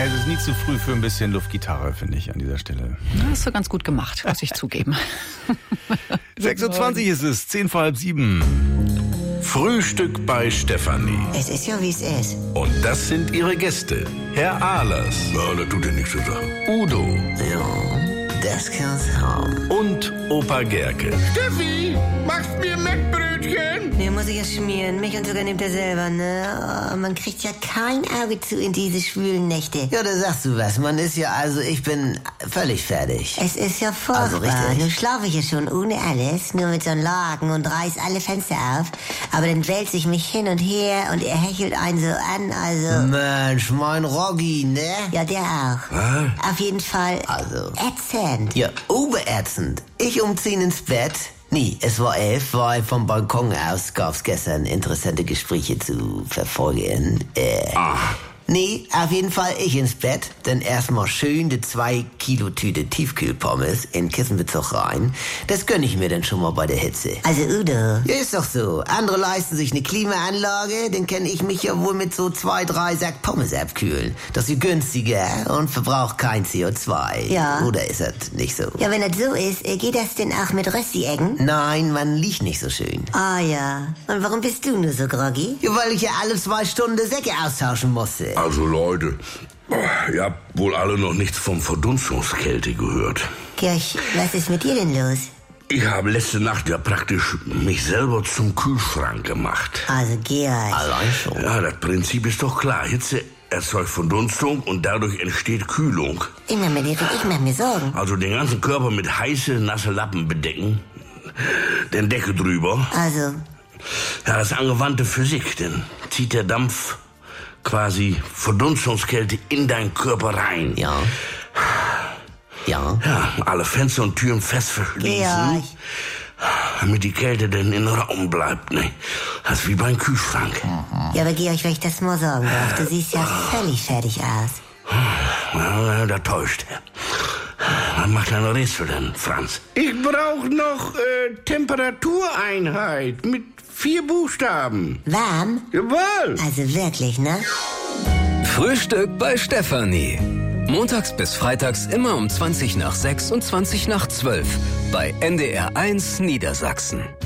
Es ist nie zu früh für ein bisschen Luftgitarre, finde ich, an dieser Stelle. Das hast du ganz gut gemacht, muss ich zugeben. 6:20 ist es, 6:45. Frühstück bei Stefanie. Es ist ja, wie es ist. Und das sind ihre Gäste. Herr Ahlers. Ja, das tut dir nichts zu sagen. Udo. Ja, das kann's haben. Und Opa Gerke. Steffi, machst mir Mettbrötchen? Nee, muss ich ja schmieren. Mich und sogar nimmt er selber, ne? Oh, man kriegt ja kein Auge zu in diese schwülen Nächte. Ja, da sagst du was. Man ist ja, also ich bin völlig fertig. Es ist ja furchtbar. Also richtig. Nun schlafe ich ja schon ohne alles, nur mit so einem Laken und reiß alle Fenster auf. Aber dann wälze ich mich hin und her und er hechelt einen so an, also... Mensch, mein Roggi, ne? Ja, der auch. Was? Auf jeden Fall Also. ätzend. Ja, oberätzend. Ich umziehen ins Bett. Nee, es war 11, weil vom Balkon aus gab's gestern interessante Gespräche zu verfolgen. Nee, auf jeden Fall ich ins Bett, dann erstmal schön die 2 Kilo Tüte Tiefkühlpommes in Kissenbezug rein. Das gönn ich mir dann schon mal bei der Hitze. Also Udo. Ja, ist doch so. Andere leisten sich eine Klimaanlage, dann kann ich mich ja wohl mit so 2, 3 Sack Pommes abkühlen. Das ist günstiger und verbraucht kein CO2. Ja. Oder ist das nicht so? Ja, wenn das so ist, geht das denn auch mit Rösti-Eggen? Nein, man liegt nicht so schön. Ah ja. Und warum bist du nur so groggy? Ja, weil ich ja alle 2 Stunden Säcke austauschen musste. Also Leute, ihr habt wohl alle noch nichts vom Verdunstungskälte gehört. Georg, was ist mit dir denn los? Ich habe letzte Nacht ja praktisch mich selber zum Kühlschrank gemacht. Also Georg. Allein schon. Ja, das Prinzip ist doch klar. Hitze erzeugt Verdunstung und dadurch entsteht Kühlung. Ich mach mir Sorgen. Also den ganzen Körper mit heiße, nasse Lappen bedecken, den Deckel drüber. Also, Ja, das ist angewandte Physik, denn zieht der Dampf quasi Verdunstungskälte in deinen Körper rein. Ja. Ja. Ja, alle Fenster und Türen fest verschließen, Georg. damit die Kälte denn im Raum bleibt, ne? Das ist wie beim Kühlschrank. Ja, aber Georg, wenn ich das mal sagen darf, du siehst ja völlig fertig aus. Ja, da täuscht er. Was macht deine Rätsel denn, Franz? Ich brauche noch Temperatureinheit mit 4 Buchstaben. Warm? Jawohl. Also wirklich, ne? Frühstück bei Stefanie. Montags bis freitags immer um 20 nach 6 und 20 nach 12 bei NDR 1 Niedersachsen.